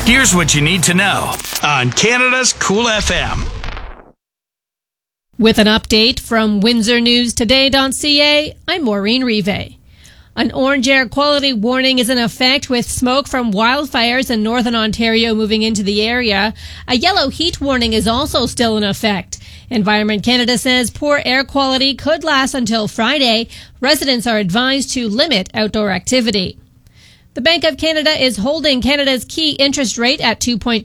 Here's what you need to know on Canada's Cool FM. With an update from WindsorNewsToday.ca, I'm Maureen Rive. An orange air quality warning is in effect with smoke from wildfires in northern Ontario moving into the area. A yellow heat warning is also still in effect. Environment Canada says poor air quality could last until Friday. Residents are advised to limit outdoor activity. The Bank of Canada is holding Canada's key interest rate at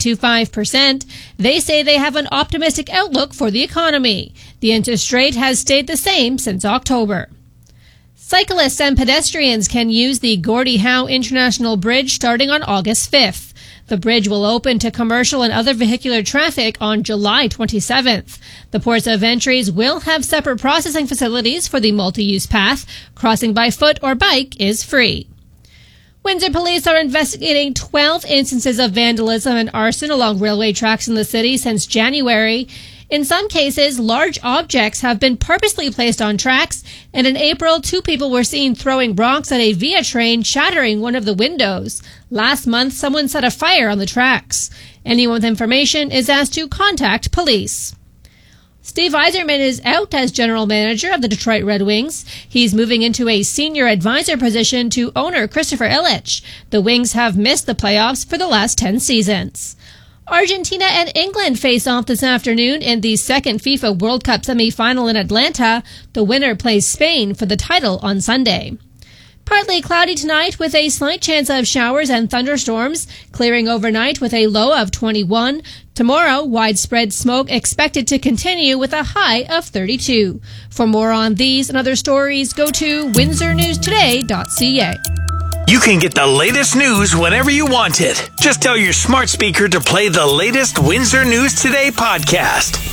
2.25%. They say they have an optimistic outlook for the economy. The interest rate has stayed the same since October. Cyclists and pedestrians can use the Gordie Howe International Bridge starting on August 5th. The bridge will open to commercial and other vehicular traffic on July 27th. The ports of entries will have separate processing facilities for the multi-use path. Crossing by foot or bike is free. Windsor police are investigating 12 instances of vandalism and arson along railway tracks in the city since January. In some cases, large objects have been purposely placed on tracks, and in April, 2 people were seen throwing rocks at a VIA train, shattering one of the windows. Last month, someone set a fire on the tracks. Anyone with information is asked to contact police. Steve Yzerman is out as general manager of the Detroit Red Wings. He's moving into a senior advisor position to owner Christopher Ilitch. The Wings have missed the playoffs for the last 10 seasons. Argentina and England face off this afternoon in the second FIFA World Cup semi-final in Atlanta. The winner plays Spain for the title on Sunday. Partly cloudy tonight with a slight chance of showers and thunderstorms, clearing overnight with a low of 21. Tomorrow, widespread smoke expected to continue with a high of 32. For more on these and other stories, go to WindsorNewsToday.ca. You can get the latest news whenever you want it. Just tell your smart speaker to play the latest Windsor News Today podcast.